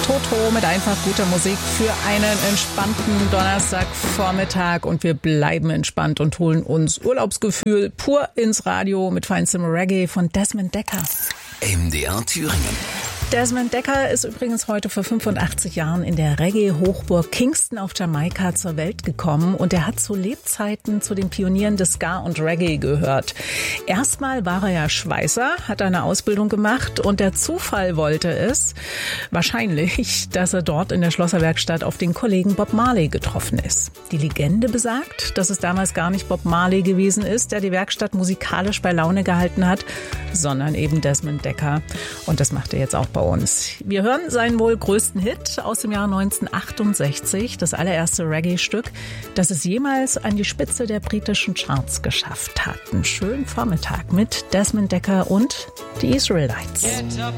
Toto mit einfach guter Musik für einen entspannten Donnerstagvormittag. Und wir bleiben entspannt und holen uns Urlaubsgefühl pur ins Radio mit feinstem Reggae von Desmond Dekker. MDR Thüringen. Desmond Dekker ist übrigens heute vor 85 Jahren in der Reggae-Hochburg Kingston auf Jamaika zur Welt gekommen und er hat zu Lebzeiten zu den Pionieren des Ska und Reggae gehört. Erstmal war er ja Schweißer, hat eine Ausbildung gemacht und der Zufall wollte es, wahrscheinlich, dass er dort in der Schlosserwerkstatt auf den Kollegen Bob Marley getroffen ist. Die Legende besagt, dass es damals gar nicht Bob Marley gewesen ist, der die Werkstatt musikalisch bei Laune gehalten hat, sondern eben Desmond Dekker. Und das macht er jetzt auch bei uns. Wir hören seinen wohl größten Hit aus dem Jahr 1968, das allererste Reggae-Stück, das es jemals an die Spitze der britischen Charts geschafft hat. Einen schönen Vormittag mit Desmond Dekker und die Israelites. Get up